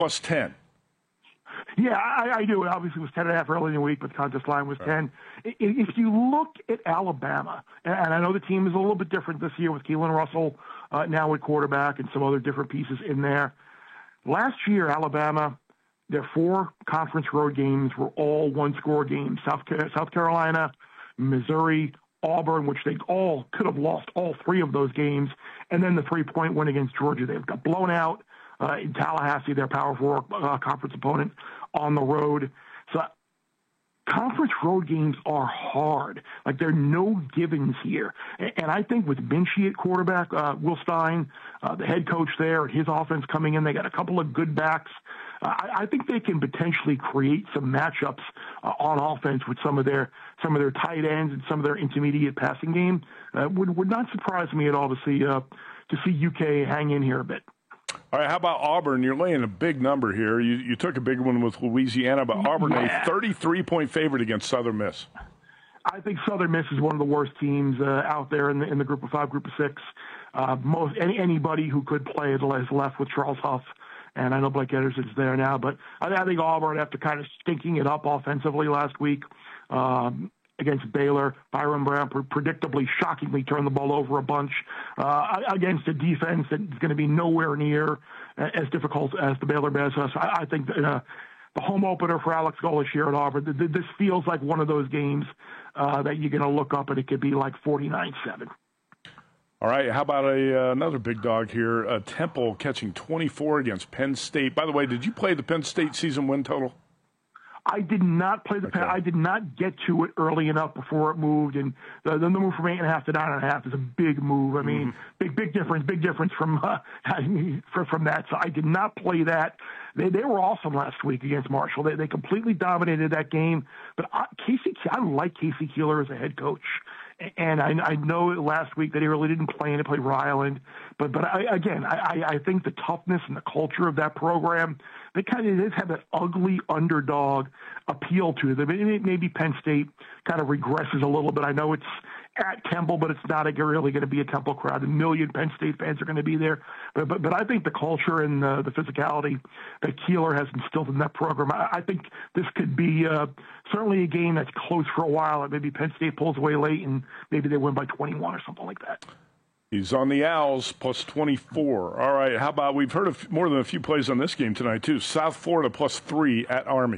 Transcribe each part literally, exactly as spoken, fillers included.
plus ten. Yeah, I, I do. It obviously was ten and a half early in the week, but the contest line was ten. If you look at Alabama, and I know the team is a little bit different this year with Keelan Russell uh, now at quarterback and some other different pieces in there. Last year, Alabama, their four conference road games were all one-score games. South, South Carolina, Missouri, Auburn, which they all could have lost all three of those games, and then the three-point win against Georgia. They've got blown out uh, in Tallahassee, their Power Four uh, conference opponent, on the road. So conference road games are hard. Like, there are no givens here. And I think with Minchie at quarterback, uh, Will Stein, uh, the head coach there, and his offense coming in, they got a couple of good backs. Uh, I, I think they can potentially create some matchups uh, on offense with some of their some of their tight ends and some of their intermediate passing game. Uh, would would not surprise me at all to see uh, to see U K hang in here a bit. All right, how about Auburn? You're laying a big number here. You you took a big one with Louisiana, but Auburn yeah. a thirty-three point favorite against Southern Miss. I think Southern Miss is one of the worst teams uh, out there in the in the group of five, group of six. Uh, most any, anybody who could play is left with Charles Huff, and I know Blake Ederson's there now, but I, I think Auburn, after kind of stinking it up offensively last week um, against Baylor, Byron Brown predictably, shockingly turned the ball over a bunch uh, against a defense that is going to be nowhere near as difficult as the Baylor Bears. So I, I think that, uh, the home opener for Alex Golesh here at Auburn, this feels like one of those games uh, that you're going to look up and it could be like forty-nine seven. All right, how about a uh, another big dog here, uh, Temple catching twenty-four against Penn State. By the way, did you play the Penn State season win total? I did not play the okay. I did not get to it early enough before it moved, and the, the move from eight and a half to nine and a half is a big move. I mean, mm-hmm. big big difference, big difference from uh, from that. So I did not play that. They they were awesome last week against Marshall. They they completely dominated that game. But I, Casey, I like Casey Keeler as a head coach. And I, I know last week that he really didn't play, and he played Ryland. But but I, again, I, I think the toughness and the culture of that program, they kind of just have that ugly underdog appeal to them. Maybe Penn State kind of regresses a little bit. I know it's at Temple, but it's not really going to be a Temple crowd. A million Penn State fans are going to be there. But but, but I think the culture and the, the physicality that Keeler has instilled in that program, I, I think this could be uh, certainly a game that's close for a while. Maybe Penn State pulls away late and maybe they win by twenty-one or something like that. He's on the Owls, plus twenty-four. All right, how about, we've heard of more than a few plays on this game tonight, too. South Florida, plus three at Army.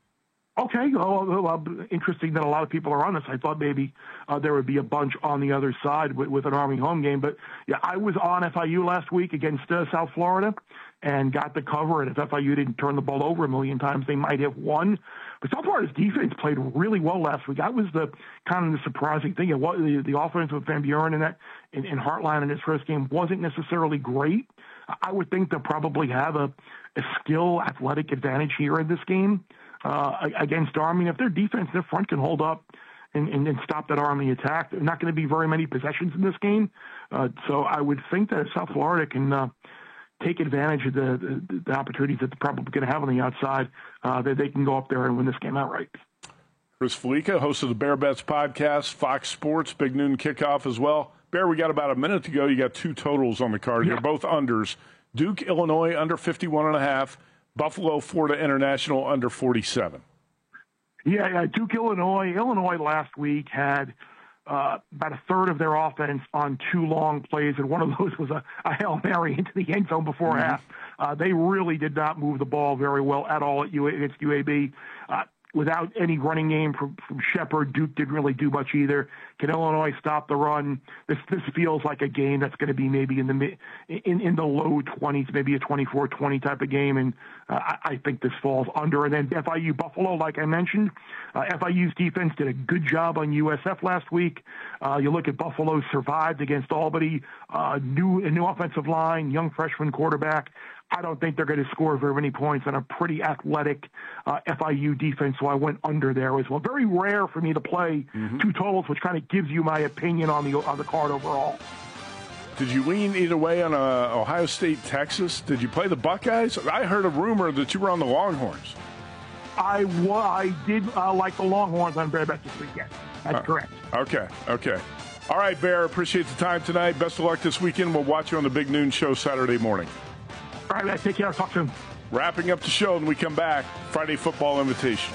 Okay, well, well, interesting that a lot of people are on this. I thought maybe uh, there would be a bunch on the other side with, with an Army home game. But, yeah, I was on F I U last week against uh, South Florida and got the cover. And if F I U didn't turn the ball over a million times, they might have won. But South Florida's defense played really well last week. That was the kind of the surprising thing. It was, the, the offense with Van Buren and that in, in Heartline in his first game wasn't necessarily great. I would think they'll probably have a, a skill athletic advantage here in this game. Uh, against Army. And if their defense, their front can hold up and, and, and stop that Army attack, there's not going to be very many possessions in this game. Uh, so I would think that if South Florida can uh, take advantage of the, the, the opportunities that they're probably going to have on the outside, uh, that they can go up there and win this game outright. Chris Felica, host of the Bear Bets podcast, Fox Sports, Big Noon Kickoff as well. Bear, we got about a minute to go. You got two totals on the card yeah. here, both unders. Duke, Illinois, under fifty-one and a half. Buffalo, Florida International, under forty-seven. Yeah, yeah, Duke, Illinois. Illinois last week had uh, about a third of their offense on two long plays, and one of those was a, a Hail Mary into the end zone before mm-hmm. half. Uh, they really did not move the ball very well at all at U- against U A B. Uh, without any running game from, from Shepard, Duke didn't really do much either. Can Illinois stop the run? This this feels like a game that's going to be maybe in the in in the low twenties, maybe a twenty-four twenty type of game, and uh, I, I think this falls under. And then F I U Buffalo, like I mentioned, uh, F I U's defense did a good job on U S F last week. Uh, you look at Buffalo survived against Albany, uh, new a new offensive line, young freshman quarterback. I don't think they're going to score very many points on a pretty athletic uh, F I U defense, so I went under there as well. Very rare for me to play mm-hmm. two totals, which kind of gives you my opinion on the on the card overall. Did you lean either way on uh, Ohio State, Texas? Did you play the Buckeyes? I heard a rumor that you were on the Longhorns. I, wa- I did uh, like the Longhorns on Bear Bets this week, yes. That's uh, correct. Okay, okay. All right, Bear, appreciate the time tonight. Best of luck this weekend. We'll watch you on the Big Noon Show Saturday morning. All right, man. Take care. Talk soon. Wrapping up the show, and we come back, Friday Football Invitational.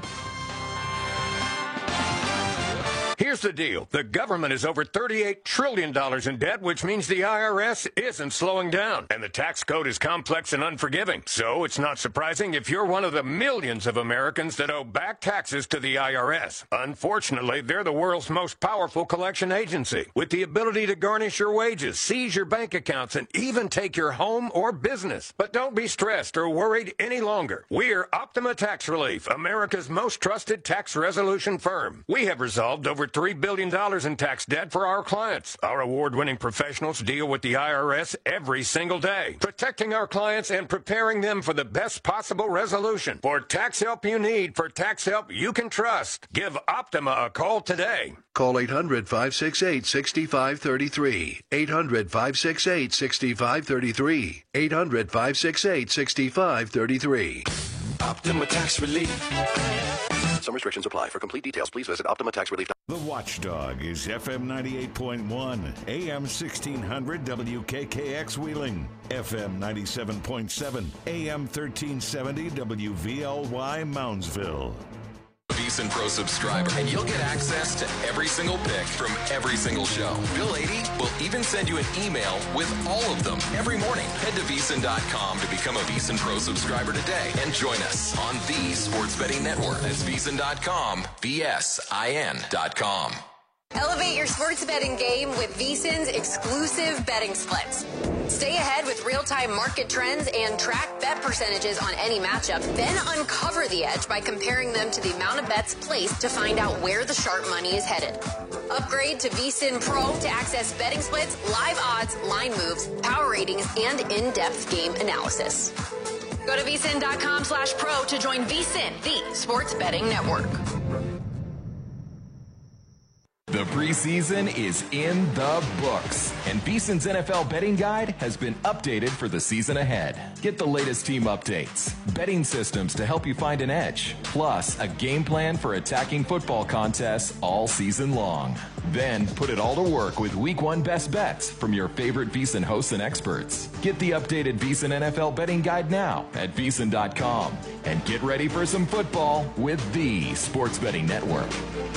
Here's the deal. The government is over thirty-eight trillion dollars in debt, which means the I R S isn't slowing down. And the tax code is complex and unforgiving. So it's not surprising if you're one of the millions of Americans that owe back taxes to the I R S. Unfortunately, they're the world's most powerful collection agency, with the ability to garnish your wages, seize your bank accounts, and even take your home or business. But don't be stressed or worried any longer. We're Optima Tax Relief, America's most trusted tax resolution firm. We have resolved over three billion dollars in tax debt for our clients. Our award-winning professionals deal with the I R S every single day, protecting our clients and preparing them for the best possible resolution. For tax help you need, for tax help you can trust, give Optima a call today. Call eight hundred, five six eight, six five three three. eight hundred, five six eight, six five three three. eight hundred, five six eight, six five three three. Optima Tax Relief. Some restrictions apply. For complete details, please visit Optima Tax Relief. The Watchdog is F M ninety-eight point one, A M sixteen hundred W K K X Wheeling, F M ninety-seven point seven, A M thirteen seventy W V L Y Moundsville. VSiN Pro subscriber, and you'll get access to every single pick from every single show. Bill eighty will even send you an email with all of them every morning. Head to V S I N dot com to become a VSiN Pro subscriber today and join us on the Sports Betting Network. That's V S I N dot com, V S I N dot com. Elevate your sports betting game with VSiN's exclusive betting splits. Stay ahead with real-time market trends and track bet percentages on any matchup. Then uncover the edge by comparing them to the amount of bets placed to find out where the sharp money is headed. Upgrade to VSiN Pro to access betting splits, live odds, line moves, power ratings, and in-depth game analysis. Go to V S I N dot com slash pro to join VSiN, the sports betting network. The preseason is in the books, and VSiN's N F L betting guide has been updated for the season ahead. Get the latest team updates, betting systems to help you find an edge, plus a game plan for attacking football contests all season long. Then put it all to work with week one best bets from your favorite VSiN hosts and experts. Get the updated VSiN N F L betting guide now at V S I N dot com and get ready for some football with the Sports Betting Network.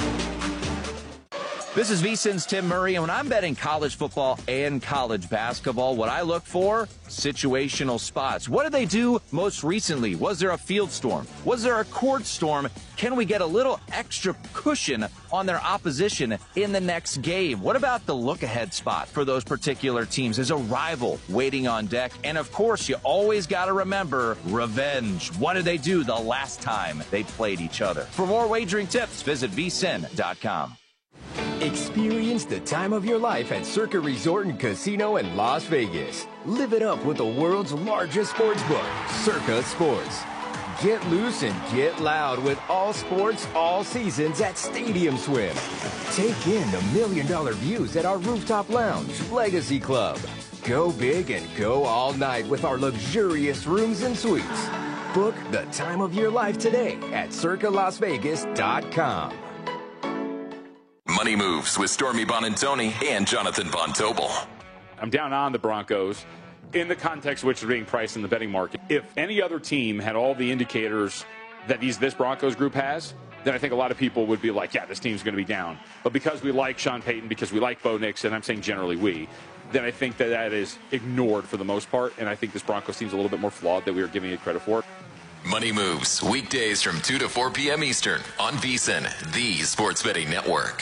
This is VSiN's Tim Murray, and when I'm betting college football and college basketball, what I look for, situational spots. What did they do most recently? Was there a field storm? Was there a court storm? Can we get a little extra cushion on their opposition in the next game? What about the look-ahead spot for those particular teams? There's a rival waiting on deck. And, of course, you always got to remember revenge. What did they do the last time they played each other? For more wagering tips, visit V S I N dot com. Experience the time of your life at Circa Resort and Casino in Las Vegas. Live it up with the world's largest sports book, Circa Sports. Get loose and get loud with all sports, all seasons at Stadium Swim. Take in the million-dollar views at our rooftop lounge, Legacy Club. Go big and go all night with our luxurious rooms and suites. Book the time of your life today at Circa Las Vegas dot com. Money Moves with Stormy Bonantoni and Jonathan Von Tobel. I'm down on the Broncos in the context which is being priced in the betting market. If any other team had all the indicators that these this Broncos group has, then I think a lot of people would be like, yeah, this team's going to be down. But because we like Sean Payton, because we like Bo Nix, and I'm saying generally we, then I think that that is ignored for the most part, and I think this Broncos team's a little bit more flawed than we are giving it credit for. Money Moves, weekdays from two to four p.m. Eastern on VSiN, the Sports Betting Network.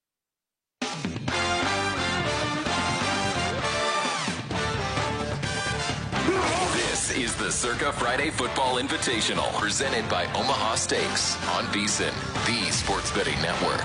This is the Circa Friday Football Invitational, presented by Omaha Steaks on VSiN, the Sports Betting Network.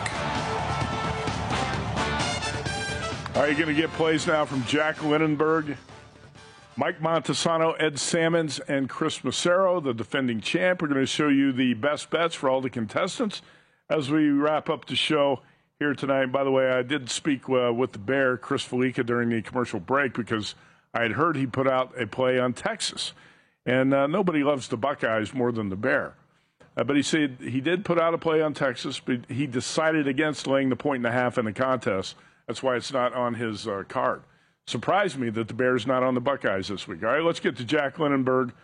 All right, you're going to get plays now from Jack Lindenberg, Mike Montesano, Ed Salmons, and Chris Massaro, the defending champ. We're going to show you the best bets for all the contestants as we wrap up the show here tonight. By the way, I did speak uh, with the Bear, Chris Felica, during the commercial break because I had heard he put out a play on Texas. And uh, nobody loves the Buckeyes more than the Bear. Uh, but he said he did put out a play on Texas, but he decided against laying the point and a half in the contest. That's why it's not on his uh, card. Surprised me that the Bear's not on the Buckeyes this week. All right, let's get to Jack Lindenberg.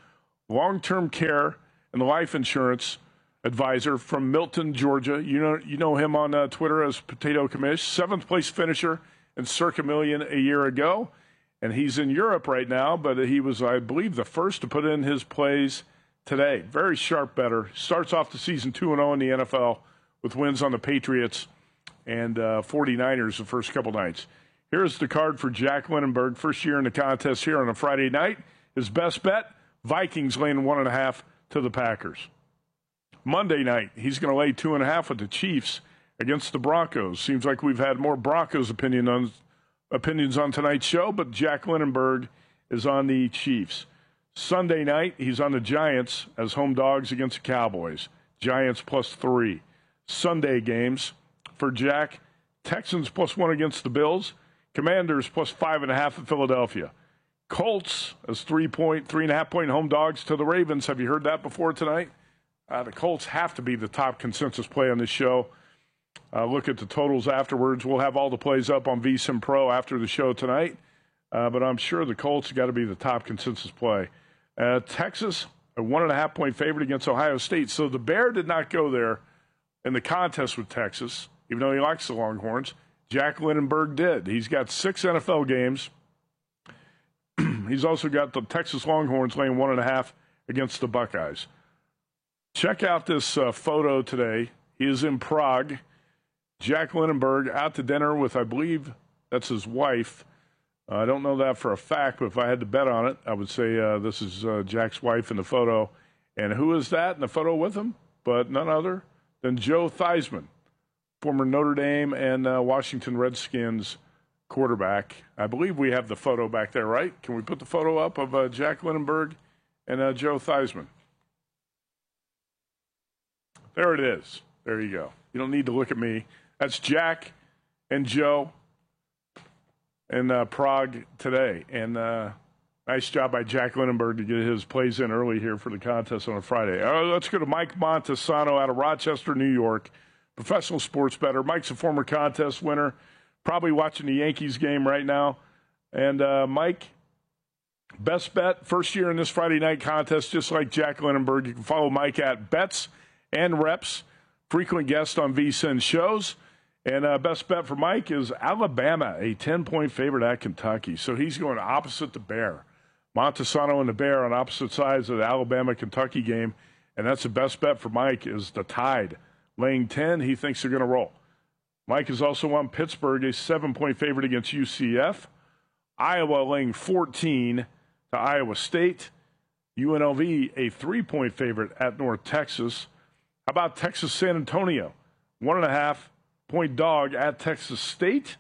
long-term care and life insurance advisor from Milton, Georgia. You know you know him on uh, Twitter as Potato Commish, seventh place finisher in Circa Million a year ago. And he's in Europe right now, but he was, I believe, the first to put in his plays today. Very sharp bettor. Starts off the season two and oh in the N F L with wins on the Patriots and uh, 49ers the first couple nights. Here's the card for Jack Linenberg. First year in the contest here on a Friday night. His best bet, Vikings laying one and a half to the Packers. Monday night, he's going to lay two and a half with the Chiefs against the Broncos. Seems like we've had more Broncos opinion on, opinions on tonight's show, but Jack Linenberg is on the Chiefs. Sunday night, he's on the Giants as home dogs against the Cowboys. Giants plus three. Sunday games for Jack, Texans plus one against the Bills. Commanders plus five and a half at Philadelphia. Colts as three point, three and a half point home dogs to the Ravens. Have you heard that before tonight? Uh, the Colts have to be the top consensus play on this show. Uh, look at the totals afterwards. We'll have all the plays up on VSiN Pro after the show tonight. Uh, but I'm sure the Colts got to be the top consensus play. Uh, Texas, a one and a half point favorite against Ohio State. So the Bear did not go there in the contest with Texas, even though he likes the Longhorns. Jack Linenberg did. He's got six N F L games. He's also got the Texas Longhorns laying one and a half against the Buckeyes. Check out this uh, photo today. He is in Prague. Jack Linenberg out to dinner with, I believe, that's his wife. Uh, I don't know that for a fact, but if I had to bet on it, I would say uh, this is uh, Jack's wife in the photo. And who is that in the photo with him? But none other than Joe Theismann, former Notre Dame and uh, Washington Redskins quarterback. I believe we have the photo back there, right? Can we put the photo up of uh, Jack Linenberg and uh, Joe Theismann? There it is. There you go. You don't need to look at me. That's Jack and Joe in uh, Prague today. And uh, nice job by Jack Linenberg to get his plays in early here for the contest on a Friday. Uh, let's go to Mike Montesano out of Rochester, New York. Professional sports bettor. Mike's a former contest winner. Probably watching the Yankees game right now. And uh, Mike, best bet, first year in this Friday night contest, just like Jack Linenberg. You can follow Mike at Bets and Reps, frequent guest on VSiN shows. And uh, best bet for Mike is Alabama, a ten-point favorite at Kentucky. So he's going opposite the Bear. Montesano and the Bear on opposite sides of the Alabama-Kentucky game. And that's the best bet for Mike is the Tide. Laying ten, he thinks they're going to roll. Mike is also on Pittsburgh, a seven-point favorite against U C F. Iowa laying fourteen to Iowa State. U N L V, a three-point favorite at North Texas. How about Texas San Antonio? One and a half point dog at Texas State.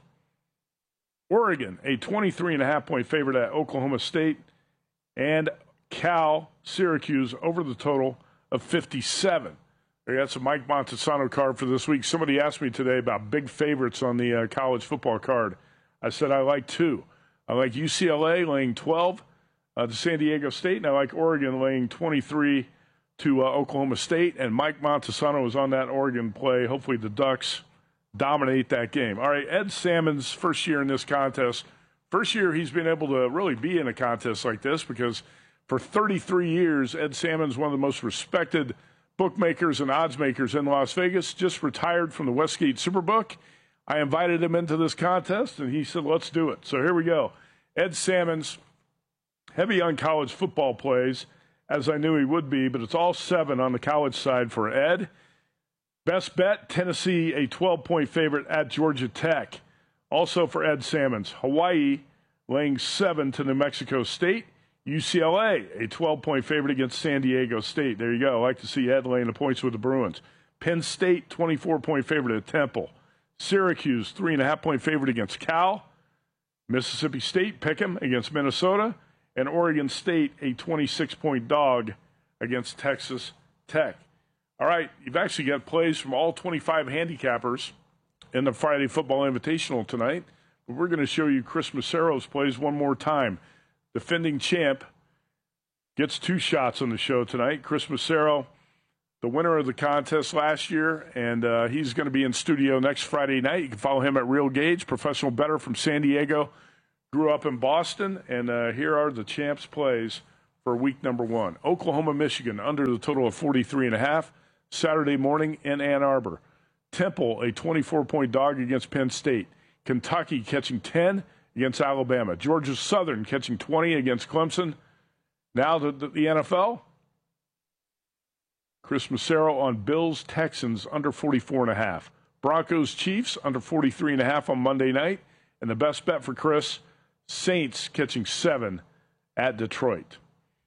Oregon, a twenty-three and a half point favorite at Oklahoma State. And Cal, Syracuse, over the total of fifty-seven. That's a Mike Montesano card for this week. Somebody asked me today about big favorites on the uh, college football card. I said I like two. I like U C L A laying twelve uh, to San Diego State, and I like Oregon laying twenty-three to uh, Oklahoma State. And Mike Montesano was on that Oregon play. Hopefully the Ducks dominate that game. All right, Ed Salmon's first year in this contest. First year he's been able to really be in a contest like this because for thirty-three years, Ed Salmon's one of the most respected bookmakers and odds makers in Las Vegas, just retired from the Westgate Superbook. I invited him into this contest, and he said, let's do it. So here we go. Ed Salmon's heavy on college football plays, as I knew he would be, but it's all seven on the college side for Ed. Best bet, Tennessee, a twelve-point favorite at Georgia Tech. Also for Ed Salmon's, Hawaii laying seven to New Mexico State. U C L A, a twelve-point favorite against San Diego State. There you go. I like to see Ed laying the points with the Bruins. Penn State, twenty-four-point favorite at Temple. Syracuse, three and a half point favorite against Cal. Mississippi State, pick 'em against Minnesota. And Oregon State, a twenty-six-point dog against Texas Tech. All right, you've actually got plays from all twenty-five handicappers in the Friday Football Invitational tonight. But we're going to show you Chris Macero's plays one more time. Defending champ gets two shots on the show tonight. Chris Macero, the winner of the contest last year, and uh, he's going to be in studio next Friday night. You can follow him at Real Gauge, professional bettor from San Diego. Grew up in Boston, and uh, here are the champ's plays for week number one. Oklahoma, Michigan, under the total of forty-three and a half, Saturday morning in Ann Arbor. Temple, a twenty-four point dog against Penn State. Kentucky catching ten against Alabama. Georgia Southern catching twenty against Clemson. Now the, the, the N F L. Chris Massaro on Bills, Texans, under forty-four and a half. Broncos, Chiefs, under forty-three and a half on Monday night. And the best bet for Chris, Saints catching seven at Detroit.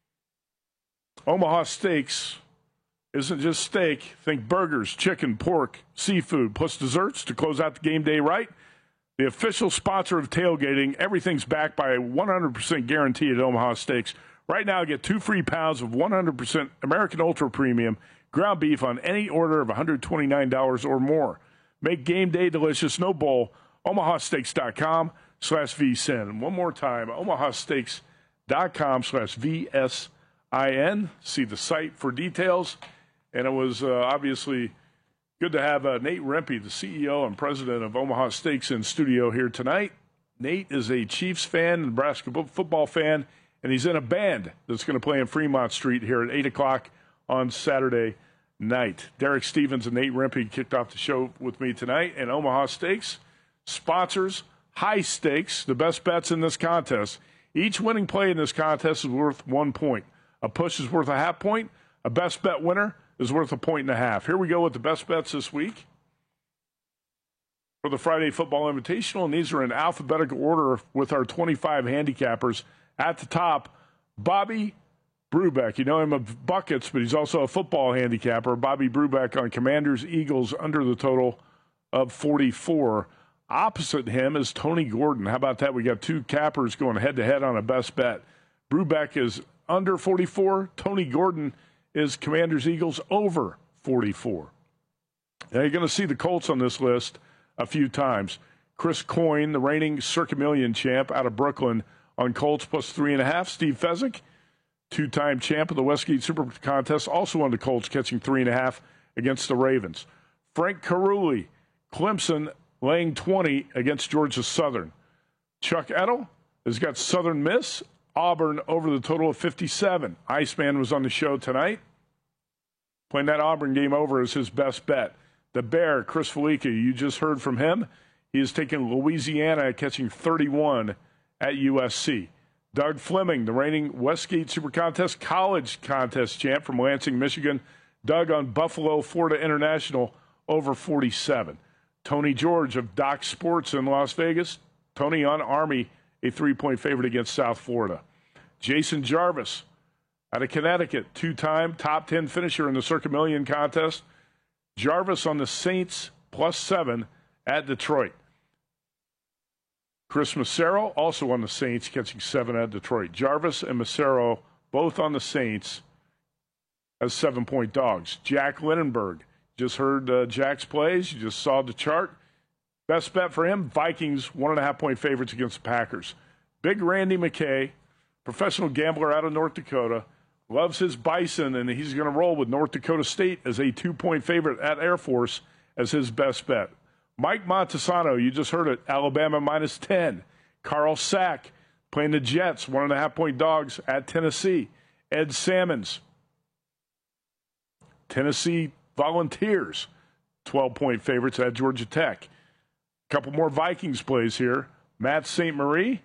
Omaha Steaks isn't just steak. Think burgers, chicken, pork, seafood, plus desserts to close out the game day right. The official sponsor of tailgating, everything's backed by a one hundred percent guarantee at Omaha Steaks. Right now, get two free pounds of one hundred percent American Ultra Premium ground beef on any order of one hundred twenty-nine dollars or more. Make game day delicious, no bull. omaha steaks dot com slash V S I N. One more time, omaha steaks dot com slash V S I N. See the site for details. And it was uh, obviously good to have uh, Nate Rempe, the C E O and president of Omaha Steaks, in studio here tonight. Nate is a Chiefs fan, Nebraska football fan, and he's in a band that's going to play in Fremont Street here at eight o'clock on Saturday night. Derek Stevens and Nate Rempe kicked off the show with me tonight, and Omaha Steaks sponsors High Stakes, the best bets in this contest. Each winning play in this contest is worth one point. A push is worth a half point. A best bet winner is worth a point and a half. Here we go with the best bets this week for the Friday Football Invitational, and these are in alphabetical order with our twenty-five handicappers. At the top, Bobby Brubeck. You know him of buckets, but he's also a football handicapper. Bobby Brubeck on Commanders, Eagles under the total of forty-four. Opposite him is Tony Gordon. How about that? We got two cappers going head-to-head on a best bet. Brubeck is under forty-four. Tony Gordon is Commanders, Eagles over forty-four. Now you're going to see the Colts on this list a few times. Chris Coyne, the reigning Circa Million champ out of Brooklyn, on Colts plus three and a half. Steve Fezzik, two-time champ of the Westgate Super Contest, also on the Colts, catching three and a half against the Ravens. Frank Caruli, Clemson, laying twenty against Georgia Southern. Chuck Edel has got Southern Miss, Auburn over the total of fifty-seven. Iceman was on the show tonight, playing that Auburn game over as his best bet. The Bear, Chris Felica, you just heard from him. He is taking Louisiana, catching thirty-one at U S C. Doug Fleming, the reigning Westgate Super Contest College Contest champ from Lansing, Michigan. Doug on Buffalo, Florida International, over forty-seven. Tony George of Doc Sports in Las Vegas. Tony on Army, a three-point favorite against South Florida. Jason Jarvis out of Connecticut, two-time top ten finisher in the Circa Million contest. Jarvis on the Saints, plus seven at Detroit. Chris Massaro, also on the Saints, catching seven at Detroit. Jarvis and Massaro, both on the Saints, as seven-point dogs. Jack Lindenberg, just heard uh, Jack's plays. You just saw the chart. Best bet for him, Vikings, one-and-a-half-point favorites against the Packers. Big Randy McKay, professional gambler out of North Dakota, loves his Bison, and he's going to roll with North Dakota State as a two-point favorite at Air Force as his best bet. Mike Montesano, you just heard it, Alabama minus ten. Carl Sack playing the Jets, one-and-a-half-point dogs at Tennessee. Ed Salmons, Tennessee Volunteers, twelve-point favorites at Georgia Tech. A couple more Vikings plays here. Matt Saint Marie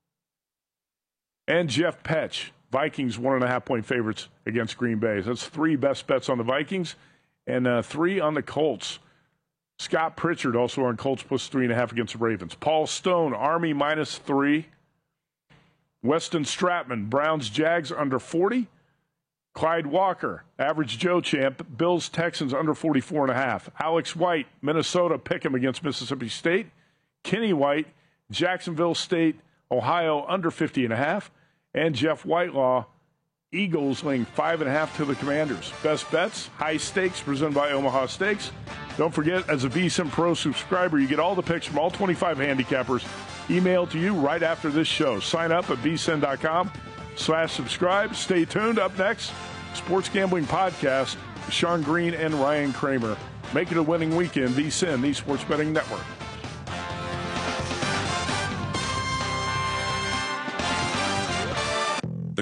and Jeff Petch. Vikings one-and-a-half-point favorites against Green Bay. That's three best bets on the Vikings and uh, three on the Colts. Scott Pritchard also on Colts plus three and a half against the Ravens. Paul Stone, Army minus three. Weston Stratman, Browns, Jags under forty. Clyde Walker, average Joe champ, Bills, Texans under forty-four and a half. Alex White, Minnesota, pick him against Mississippi State. Kenny White, Jacksonville State, Ohio under fifty and a half. And Jeff Whitelaw, Eagles laying five and a half to the Commanders. Best bets, High Stakes, presented by Omaha Steaks. Don't forget, as a V S I N Pro subscriber, you get all the picks from all twenty-five handicappers emailed to you right after this show. Sign up at V S I N dot com slash subscribe. Stay tuned. Up next, Sports Gambling Podcast with Sean Green and Ryan Kramer. Make it a winning weekend. V S I N, the Sports Betting Network. The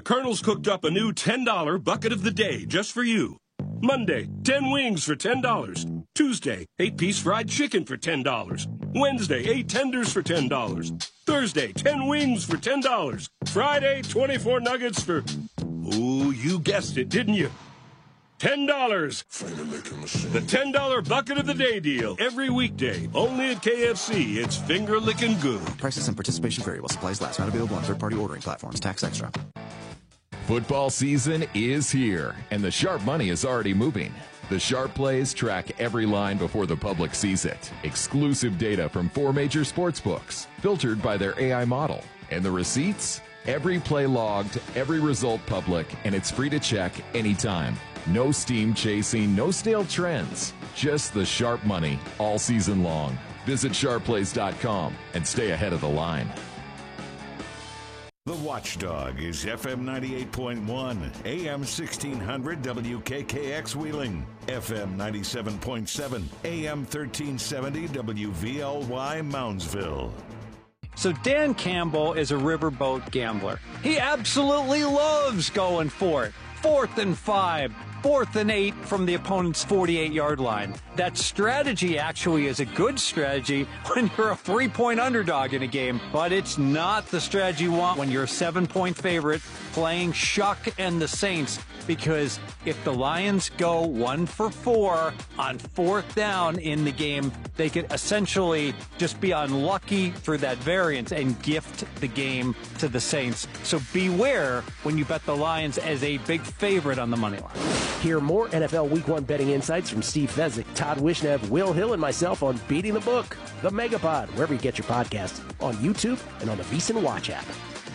Colonel's cooked up a new ten dollar bucket of the day just for you. Monday, ten wings for ten dollars. Tuesday, eight piece fried chicken for ten dollars. Wednesday, eight tenders for ten dollars. Thursday, ten wings for ten dollars. Friday, twenty-four nuggets for... Ooh, you guessed it, didn't you? ten dollars. The ten dollar bucket of the day deal. Every weekday. Only at K F C. It's finger licking good. Prices and participation vary while supplies last. Not available on third-party ordering platforms. Tax extra. Football season is here, and the sharp money is already moving. The Sharp Plays track every line before the public sees it. Exclusive data from four major sports books, filtered by their A I model. And the receipts? Every play logged, every result public, and it's free to check anytime. No steam chasing, no stale trends. Just the sharp money all season long. Visit sharp plays dot com and stay ahead of the line. The Watchdog is F M ninety-eight point one, A M sixteen hundred W K K X Wheeling, F M ninety-seven point seven, A M thirteen seventy W V L Y Moundsville. So Dan Campbell is a riverboat gambler. He absolutely loves going for it. Fourth and five, fourth and eight from the opponent's forty-eight yard line. That strategy actually is a good strategy when you're a three-point underdog in a game, but it's not the strategy you want when you're a seven-point favorite playing Shuck and the Saints, because if the Lions go one for four on fourth down in the game, they could essentially just be unlucky through that variance and gift the game to the Saints. So beware when you bet the Lions as a big favorite on the money line. Hear more N F L Week one betting insights from Steve Fezzik, Todd Wishnev, Will Hill, and myself on Beating the Book, the Megapod, wherever you get your podcasts, on YouTube and on the VSiN Watch app.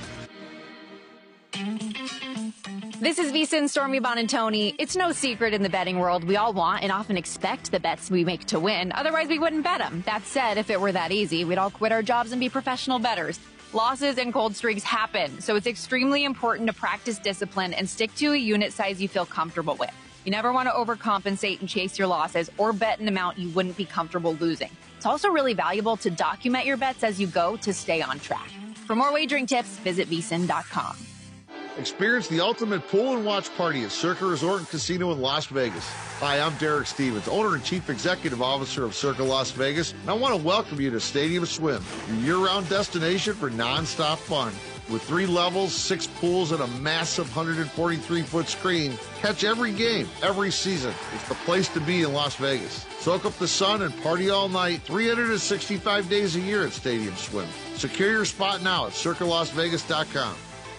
This is VSiN, Stormy Bonantoni. It's no secret in the betting world we all want and often expect the bets we make to win. Otherwise, we wouldn't bet them. That said, if it were that easy, we'd all quit our jobs and be professional bettors. Losses and cold streaks happen, so it's extremely important to practice discipline and stick to a unit size you feel comfortable with. You never want to overcompensate and chase your losses or bet an amount you wouldn't be comfortable losing. It's also really valuable to document your bets as you go to stay on track. For more wagering tips, visit V S I N dot com. Experience the ultimate pool and watch party at Circa Resort and Casino in Las Vegas. Hi, I'm Derek Stevens, owner and chief executive officer of Circa Las Vegas, and I want to welcome you to Stadium Swim, your year-round destination for non-stop fun. With three levels, six pools, and a massive one hundred forty-three foot screen, catch every game, every season. It's the place to be in Las Vegas. Soak up the sun and party all night, three hundred sixty-five days a year at Stadium Swim. Secure your spot now at circa las vegas dot com.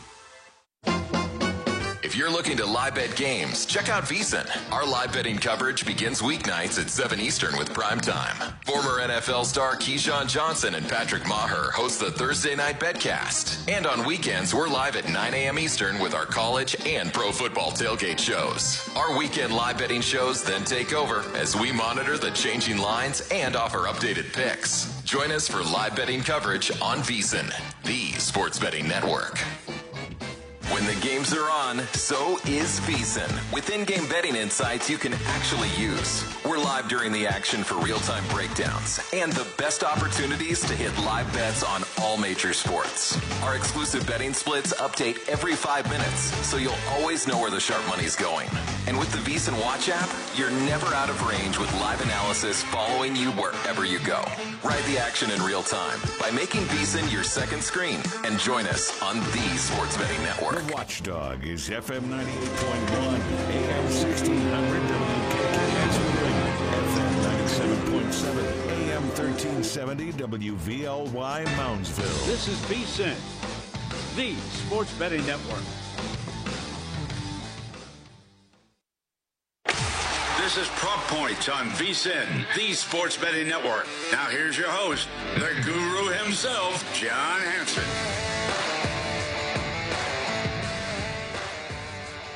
If you're looking to live bet games, check out VSiN. Our live betting coverage begins weeknights at seven Eastern with Prime Time. Former N F L star Keyshawn Johnson and Patrick Maher host the Thursday Night Betcast. And on weekends, we're live at nine a.m. Eastern with our college and pro football tailgate shows. Our weekend live betting shows then take over as we monitor the changing lines and offer updated picks. Join us for live betting coverage on VSiN, the sports betting network. When the games are on, so is VSiN. With in-game betting insights you can actually use. We're live during the action for real-time breakdowns and the best opportunities to hit live bets on all major sports. Our exclusive betting splits update every five minutes, so you'll always know where the sharp money's going. And with the VSiN Watch app, you're never out of range with live analysis following you wherever you go. Ride the action in real time by making VSiN your second screen and join us on the Sports Betting Network. The Watchdog is F M ninety-eight point one, A M sixteen hundred W K K X Wheeling, F M ninety-seven point seven, A M thirteen seventy W V L Y Moundsville. This is VSiN, the Sports Betting Network. This is Prop Points on VSiN, the Sports Betting Network. Now here's your host, the guru himself, John Hansen.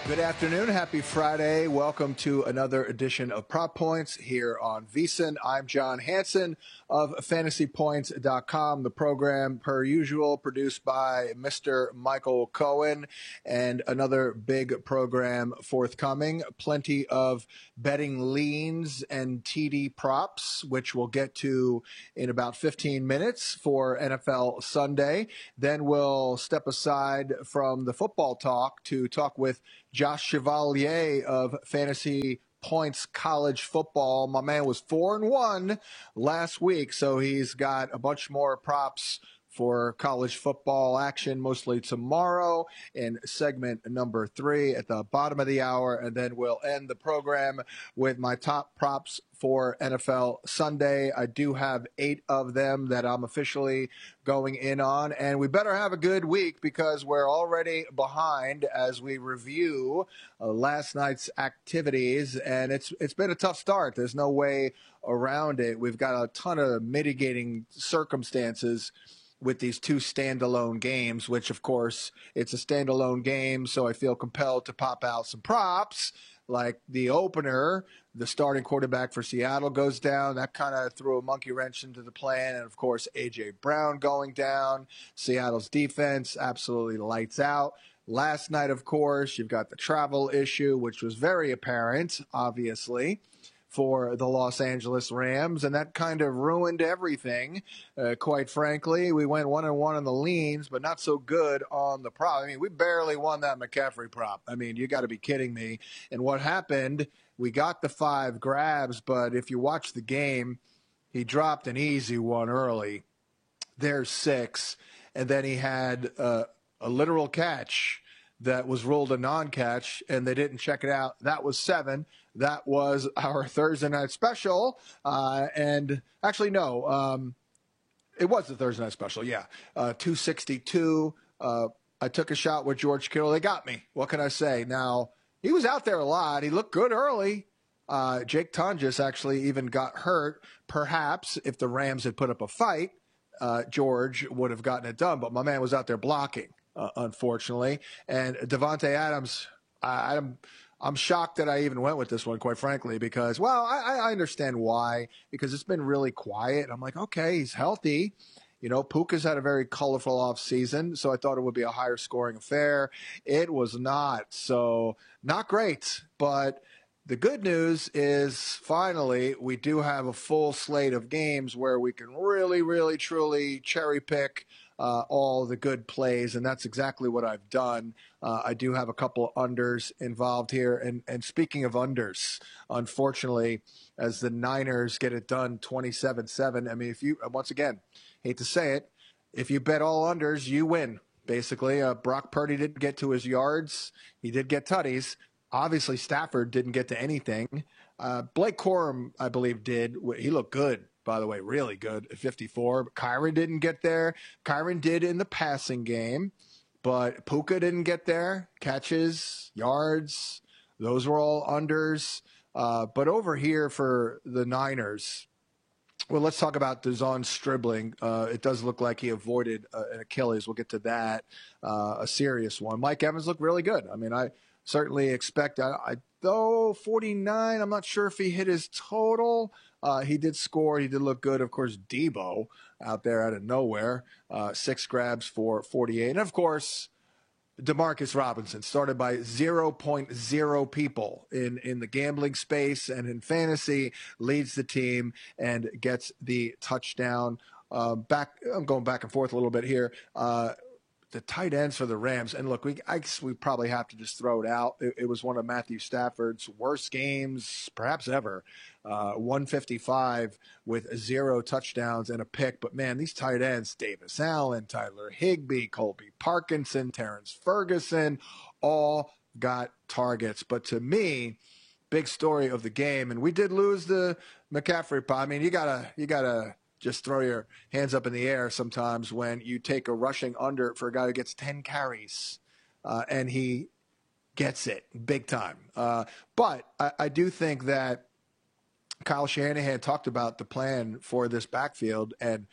Good afternoon. Happy Friday. Welcome to another edition of Prop Points here on VSiN. I'm John Hansen of fantasy points dot com. The program, per usual, produced by Mister Michael Cohen, and another big program forthcoming. Plenty of betting leans and T D props, which we'll get to in about fifteen minutes for N F L Sunday. Then we'll step aside from the football talk to talk with Josh Chevalier of Fantasy Points College Football. My man was four and one last week, so he's got a bunch more props for college football action, mostly tomorrow in segment number three at the bottom of the hour. And then we'll end the program with my top props for N F L Sunday. I do have eight of them that I'm officially going in on. And we better have a good week because we're already behind as we review uh, last night's activities. And it's it's been a tough start. There's no way around it. We've got a ton of mitigating circumstances with these two standalone games, which, of course, it's a standalone game, so I feel compelled to pop out some props, like the opener. The starting quarterback for Seattle goes down. That kind of threw a monkey wrench into the plan. And, of course, A J. Brown going down. Seattle's defense absolutely lights out. Last night, of course, you've got the travel issue, which was very apparent, obviously, for the Los Angeles Rams, and that kind of ruined everything, uh, quite frankly. We went one and one on the leans, but not so good on the prop. I mean, we barely won that McCaffrey prop. I mean, you got to be kidding me. And what happened, we got the five grabs, but if you watch the game, he dropped an easy one early. There's six, and then he had uh, a literal catch that was ruled a non-catch, and they didn't check it out. That was seven. That was our Thursday night special. Uh, and actually, no, um, it was the Thursday night special, yeah. Uh, two sixty-two. Uh, I took a shot with George Kittle. They got me. What can I say? Now, he was out there a lot. He looked good early. Uh, Jake Tonjes actually even got hurt. Perhaps if the Rams had put up a fight, uh, George would have gotten it done. But my man was out there blocking. Uh, unfortunately. And Devontae Adams, I, I'm I'm shocked that I even went with this one, quite frankly, because, well, I, I understand why, because it's been really quiet. I'm like, okay, he's healthy. You know, Puka's had a very colorful offseason, so I thought it would be a higher scoring affair. It was not. So not great. But the good news is finally we do have a full slate of games where we can really, really, truly cherry pick Uh, all the good plays, and that's exactly what I've done. Uh, I do have a couple of unders involved here, and and speaking of unders, unfortunately, as the Niners get it done twenty-seven seven, I mean, if you, once again, hate to say it, if you bet all unders, you win, basically. Uh, Brock Purdy didn't get to his yards. He did get tutties. Obviously, Stafford didn't get to anything. Uh, Blake Corum, I believe, did. He looked good, by the way, really good at fifty-four. But Kyron didn't get there. Kyron did in the passing game, but Puka didn't get there. Catches, yards, those were all unders. Uh, but over here for the Niners, well, let's talk about Devon Stribling. Uh, it does look like he avoided uh, an Achilles. We'll get to that, uh, a serious one. Mike Evans looked really good. I mean, I certainly expect, I, I though forty-nine, I'm not sure if he hit his total. Uh, he did score. He did look good. Of course, Debo out there out of nowhere, uh, six grabs for forty-eight. And, of course, Demarcus Robinson started by zero point zero people in, in the gambling space and in fantasy, leads the team and gets the touchdown. Uh, back, I'm going back and forth a little bit here. Uh, the tight ends for the Rams, and look, we I guess we probably have to just throw it out. It, it was one of Matthew Stafford's worst games, perhaps ever. Uh, one fifty-five with zero touchdowns and a pick. But, man, these tight ends, Davis Allen, Tyler Higbee, Colby Parkinson, Terrence Ferguson, all got targets. But to me, big story of the game, and we did lose the McCaffrey. I mean, you gotta you gotta just throw your hands up in the air sometimes when you take a rushing under for a guy who gets ten carries, uh, and he gets it big time. Uh, but I, I do think that Kyle Shanahan talked about the plan for this backfield, and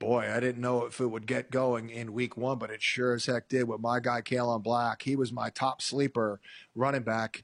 boy, I didn't know if it would get going in week one, but it sure as heck did with my guy, Kalen Black. He was my top sleeper running back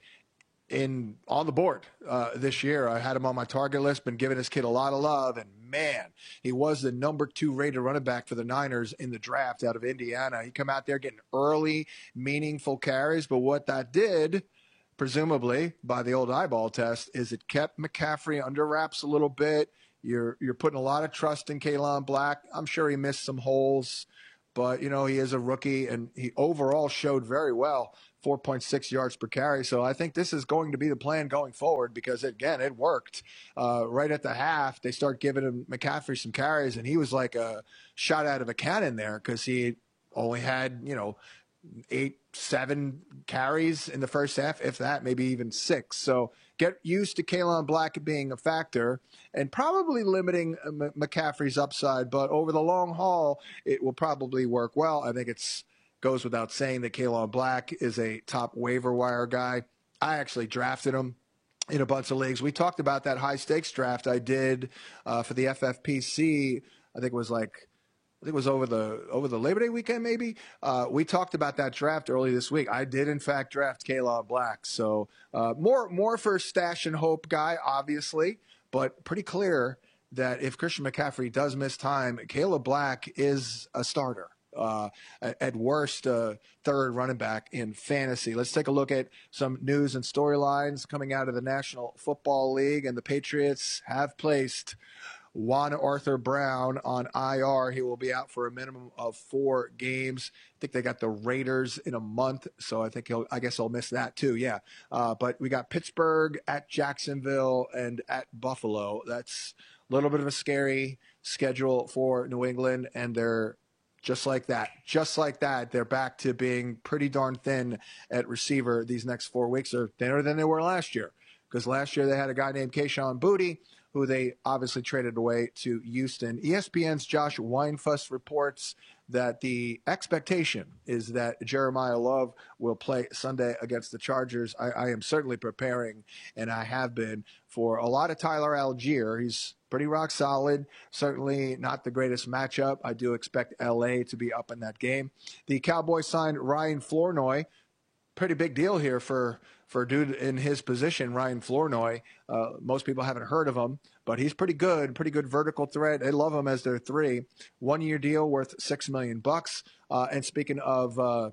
in on the board uh, this year. I had him on my target list, been giving this kid a lot of love, and man, he was the number two rated running back for the Niners in the draft out of Indiana. He come out there getting early, meaningful carries, but what that did, presumably by the old eyeball test, is it kept McCaffrey under wraps a little bit. You're you're putting a lot of trust in Kalen Black. I'm sure he missed some holes, but, you know, he is a rookie, and he overall showed very well, four point six yards per carry. So I think this is going to be the plan going forward because, again, it worked. Uh, right at the half, they start giving him McCaffrey some carries, and he was like a shot out of a cannon there because he only had, you know, eight, seven carries in the first half, if that, maybe even six. So get used to Kalen Black being a factor and probably limiting M- McCaffrey's upside. But over the long haul, it will probably work well. I think it's goes without saying that Kalen Black is a top waiver wire guy. I actually drafted him in a bunch of leagues. We talked about that high stakes draft I did uh, for the F F P C. I think it was like I think it was over the over the Labor Day weekend, maybe. Uh, we talked about that draft early this week. I did, in fact, draft Kalen Black. So uh, more more for stash and hope guy, obviously, but pretty clear that if Christian McCaffrey does miss time, Kalen Black is a starter. Uh, at worst, uh, third running back in fantasy. Let's take a look at some news and storylines coming out of the National Football League, and the Patriots have placed Juan Arthur Brown on I R. He will be out for a minimum of four games. I think they got the Raiders in a month, so I think he'll. I guess he'll miss that too. Yeah, uh, but we got Pittsburgh, at Jacksonville, and at Buffalo. That's a little bit of a scary schedule for New England, and they're just like that. Just like that, they're back to being pretty darn thin at receiver. These next four weeks are thinner than they were last year, because last year they had a guy named Kayshon Boutte, who they obviously traded away to Houston. E S P N's Josh Weinfuss reports that the expectation is that Jeremiah Love will play Sunday against the Chargers. I, I am certainly preparing, and I have been, for a lot of Tyler Algier. He's pretty rock solid. Certainly not the greatest matchup. I do expect L A to be up in that game. The Cowboys signed Ryan Flournoy. Pretty big deal here for for a dude in his position, Ryan Flournoy. Uh, most people haven't heard of him, but he's pretty good, pretty good vertical threat. They love him as their three. One-year deal worth six million bucks. Uh, and speaking of uh,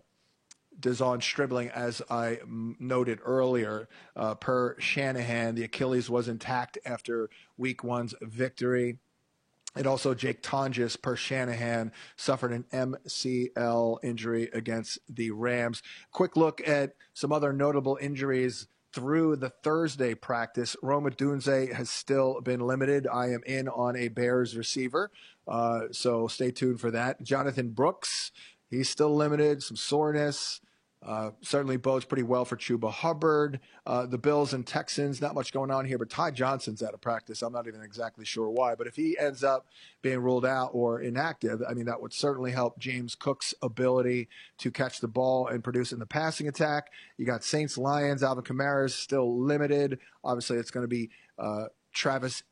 Dazon Stribling, as I m- noted earlier, uh, per Shanahan, the Achilles was intact after Week One's victory. And also Jake Tonjes, per Shanahan, suffered an M C L injury against the Rams. Quick look at some other notable injuries through the Thursday practice. Rome Odunze has still been limited. I am in on a Bears receiver, uh, so stay tuned for that. Jonathan Brooks, he's still limited, some soreness. Uh, certainly bodes pretty well for Chuba Hubbard. Uh, the Bills and Texans, not much going on here, but Ty Johnson's out of practice. I'm not even exactly sure why. But if he ends up being ruled out or inactive, I mean, that would certainly help James Cook's ability to catch the ball and produce in the passing attack. You got Saints, Lions, Alvin Kamara is still limited. Obviously, it's going to be uh, Travis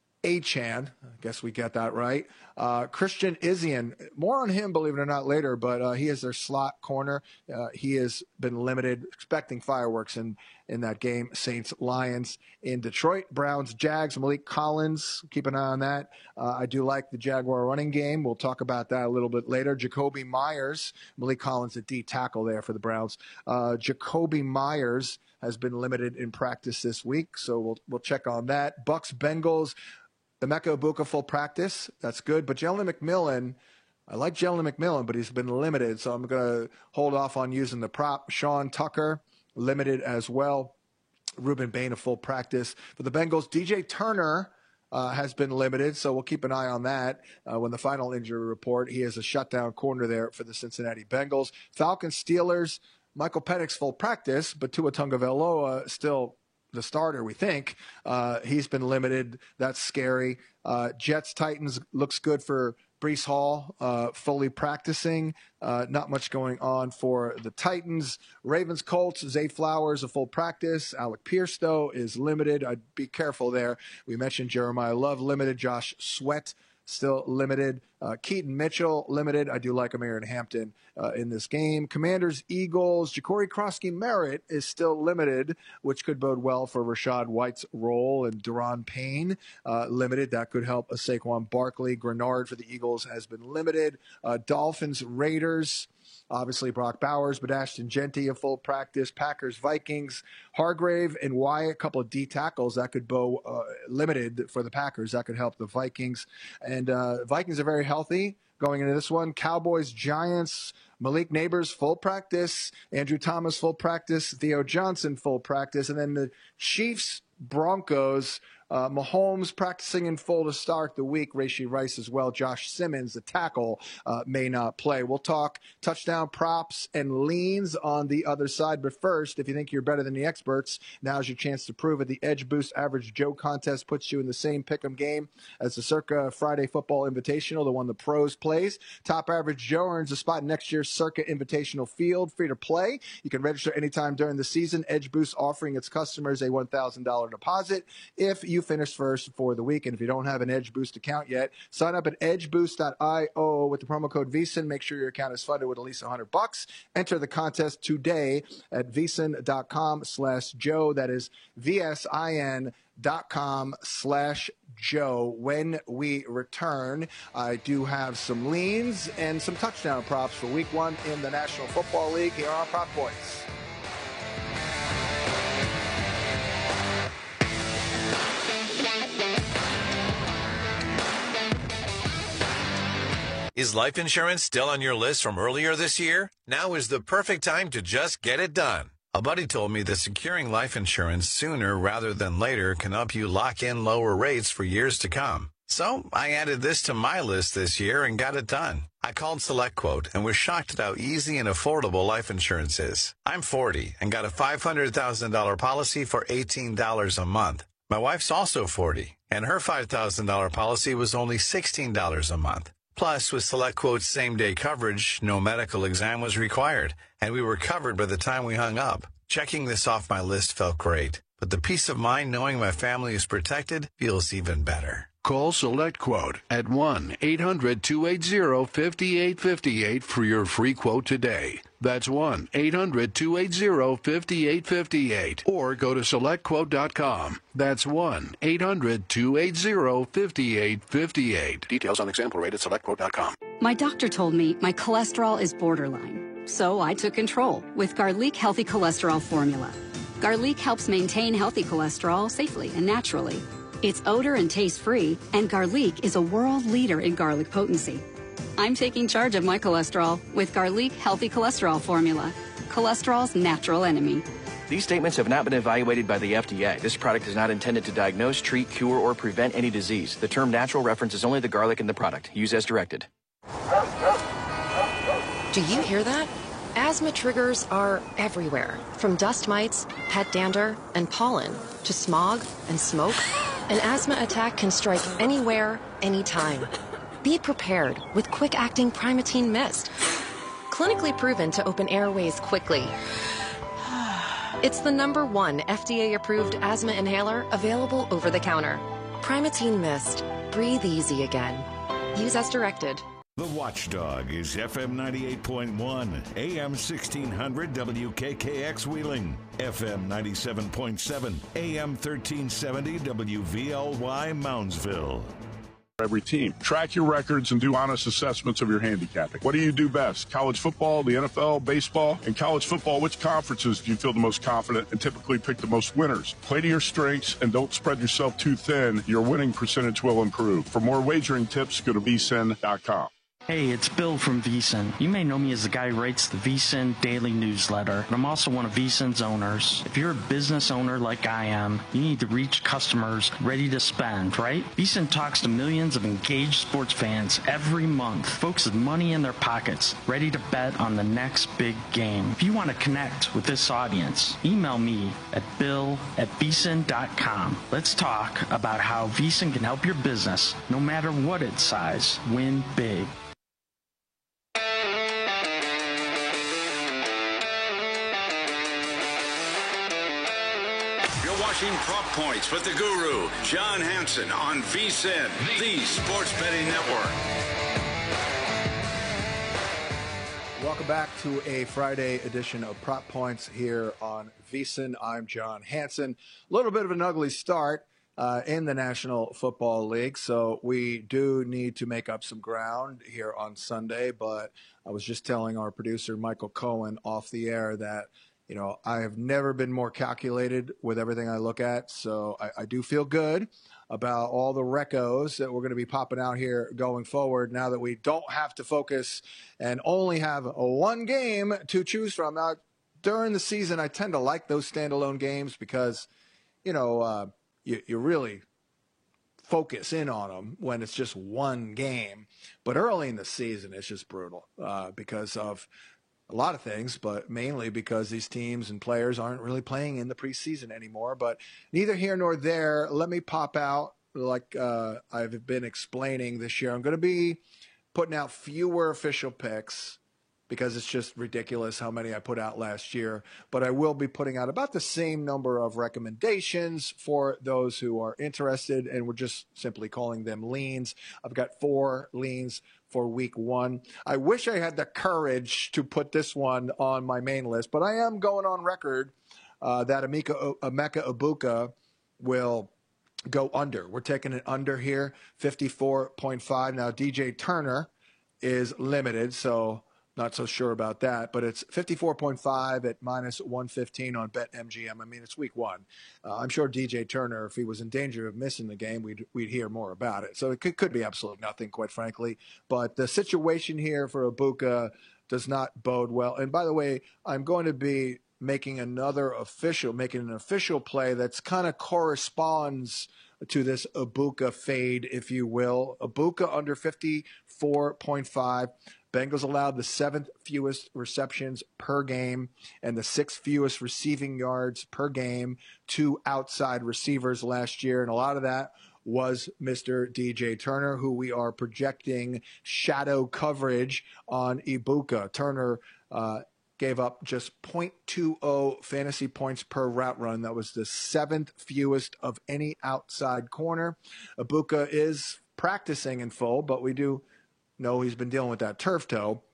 Achan, I guess we got that right. Uh, Christian Izien, more on him, believe it or not, later, but uh, he is their slot corner. Uh, he has been limited, expecting fireworks in, in that game. Saints, Lions in Detroit. Browns, Jags, Malik Collins, keep an eye on that. Uh, I do like the Jaguar running game. We'll talk about that a little bit later. Jacoby Myers, Malik Collins at D tackle there for the Browns. Uh, Jacoby Myers has been limited in practice this week, so we'll we'll check on that. Bucks, Bengals. Emeka Egbuka full practice. That's good. But Jalen McMillan, I like Jalen McMillan, but he's been limited, so I'm going to hold off on using the prop. Sean Tucker, limited as well. Ruben Bain, a full practice. For the Bengals, D J Turner uh, has been limited, so we'll keep an eye on that uh, when the final injury report. He is a shutdown corner there for the Cincinnati Bengals. Falcons, Steelers, Michael Penix full practice, but Tua Tagovailoa still the starter, we think. Uh, he's been limited. That's scary. Uh, Jets, Titans looks good for Breece Hall, uh, fully practicing. Uh, not much going on for the Titans. Ravens, Colts, Zay Flowers, a full practice. Alec Pierce, though, is limited. I'd be careful there. We mentioned Jeremiah Love, limited. Josh Sweat, still limited. Uh, Keaton Mitchell, limited. I do like Amir and Hampton uh, in this game. Commanders, Eagles, Ja'Cory Krosky-Merritt is still limited, which could bode well for Rashad White's role, and Deron Payne uh, limited. That could help a Saquon Barkley. Grenard for the Eagles has been limited. Uh, Dolphins, Raiders. Obviously, Brock Bowers, but Ashton Genty a full practice. Packers, Vikings, Hargrave and Wyatt, a couple of D tackles that could bow uh, limited for the Packers. That could help the Vikings. And uh, Vikings are very healthy going into this one. Cowboys, Giants, Malik Neighbors, full practice. Andrew Thomas, full practice. Theo Johnson, full practice. And then the Chiefs, Broncos, Uh, Mahomes practicing in full to start the week. Rashee Rice as well. Josh Simmons, the tackle, uh, may not play. We'll talk touchdown props and leans on the other side. But first, if you think you're better than the experts, now's your chance to prove it. The Edge Boost Average Joe contest puts you in the same pick'em game as the Circa Friday Football Invitational, the one the pros plays. Top Average Joe earns a spot in next year's Circa Invitational field. Free to play. You can register anytime during the season. Edge Boost offering its customers a one thousand dollars deposit if you finish first for the week. And if you don't have an Edge Boost account yet, sign up at edge boost dot io with the promo code VSiN. Make sure your account is funded with at least one hundred bucks. Enter the contest today at vsin.com slash Joe. That is V-S-I-N dot com slash Joe. When we return, I do have some leans and some touchdown props for week one in the National Football League here on Prop Points. Is life insurance still on your list from earlier this year? Now is the perfect time to just get it done. A buddy told me that securing life insurance sooner rather than later can help you lock in lower rates for years to come. So I added this to my list this year and got it done. I called SelectQuote and was shocked at how easy and affordable life insurance is. I'm forty and got a five hundred thousand dollars policy for eighteen dollars a month. My wife's also forty, and her five thousand dollars policy was only sixteen dollars a month. Plus, with SelectQuote's same-day coverage, no medical exam was required, and we were covered by the time we hung up. Checking this off my list felt great, but the peace of mind knowing my family is protected feels even better. Call SelectQuote at one eight hundred two eight zero five eight five eight for your free quote today. That's one eight hundred two eight zero five eight five eight. Or go to select quote dot com. That's one eight hundred two eight zero five eight five eight. Details on example rate at select quote dot com. My doctor told me my cholesterol is borderline, so I took control with Garlic Healthy Cholesterol Formula. Garlic helps maintain healthy cholesterol safely and naturally. It's odor and taste-free, and Garlic is a world leader in garlic potency. I'm taking charge of my cholesterol with Garlic Healthy Cholesterol Formula, cholesterol's natural enemy. These statements have not been evaluated by the F D A. This product is not intended to diagnose, treat, cure, or prevent any disease. The term natural references only the garlic in the product. Use as directed. Do you hear that? Asthma triggers are everywhere, from dust mites, pet dander, and pollen, to smog and smoke. An asthma attack can strike anywhere, anytime. Be prepared with quick-acting Primatene Mist. Clinically proven to open airways quickly. It's the number one F D A-approved asthma inhaler available over the counter. Primatene Mist. Breathe easy again. Use as directed. The Watchdog is F M ninety-eight point one, A M sixteen hundred W K K X Wheeling, F M ninety-seven point seven, A M thirteen seventy W V L Y Moundsville. Every team. Track your records and do honest assessments of your handicapping. What do you do best? College football, the N F L, baseball? In college football, which conferences do you feel the most confident and typically pick the most winners? Play to your strengths and don't spread yourself too thin. Your winning percentage will improve. For more wagering tips, go to V S I N dot com. Hey, it's Bill from VSiN. You may know me as the guy who writes the VSiN daily newsletter, but I'm also one of VSiN's owners. If you're a business owner like I am, you need to reach customers ready to spend, right? VSiN talks to millions of engaged sports fans every month, folks with money in their pockets, ready to bet on the next big game. If you want to connect with this audience, email me at bill at V S I N dot com. Let's talk about how VSiN can help your business, no matter what its size, win big. Prop Points with the Guru, John Hansen on V S I N, the Sports Betting Network. Welcome back to a Friday edition of Prop Points here on VSiN. I'm John Hansen. A little bit of an ugly start uh, in the National Football League, so we do need to make up some ground here on Sunday. But I was just telling our producer, Michael Cohen, off the air that, you know, I have never been more calculated with everything I look at, so I, I do feel good about all the recos that we're going to be popping out here going forward now that we don't have to focus and only have a one game to choose from. Now, during the season, I tend to like those standalone games because, you know, uh, you, you really focus in on them when it's just one game. But early in the season, it's just brutal uh, because of a lot of things, but mainly because these teams and players aren't really playing in the preseason anymore. But neither here nor there. Let me pop out, like uh, I've been explaining this year. I'm going to be putting out fewer official picks because it's just ridiculous how many I put out last year. But I will be putting out about the same number of recommendations for those who are interested, and we're just simply calling them leans. I've got four leans for week one. I wish I had the courage to put this one on my main list, but I am going on record uh, that Emeka, Emeka Egbuka will go under. We're taking it under here, fifty-four point five. Now, D J Turner is limited, so not so sure about that, but it's fifty-four point five at minus one fifteen on BetMGM. I mean, it's week one. Uh, I'm sure D J Turner, if he was in danger of missing the game, we'd we'd hear more about it. So it could, could be absolutely nothing, quite frankly. But the situation here for Egbuka does not bode well. And by the way, I'm going to be making another official, making an official play that's kind of corresponds to this Egbuka fade, if you will. Egbuka under fifty-four point five. Bengals allowed the seventh fewest receptions per game and the sixth fewest receiving yards per game to outside receivers last year. And a lot of that was Mister D J Turner, who we are projecting shadow coverage on Egbuka. Turner uh, gave up just zero point two zero fantasy points per route run. That was the seventh fewest of any outside corner. Egbuka is practicing in full, but we do know he's been dealing with that turf toe.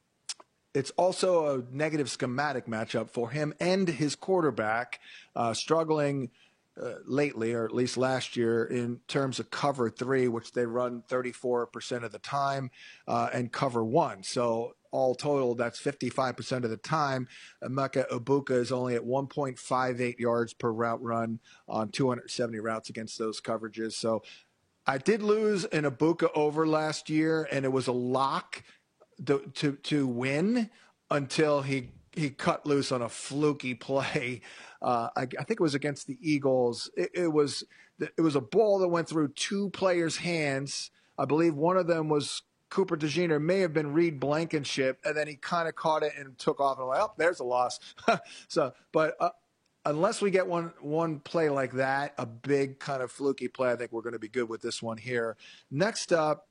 It's also a negative schematic matchup for him and his quarterback, uh, struggling uh, lately, or at least last year, in terms of cover three, which they run thirty-four percent of the time, uh, and cover one. So all total, that's fifty-five percent of the time. Emeka Egbuka is only at one point five eight yards per route run on two hundred seventy routes against those coverages. So I did lose an Egbuka over last year, and it was a lock to to, to win until he he cut loose on a fluky play. Uh, I, I think it was against the Eagles. It, it was it was a ball that went through two players' hands. I believe one of them was Cooper DeJean, or may have been Reed Blankenship, and then he kind of caught it and took off. And I'm like, oh, there's a loss. so, but. Uh, Unless we get one one play like that, a big kind of fluky play, I think we're going to be good with this one here. Next up,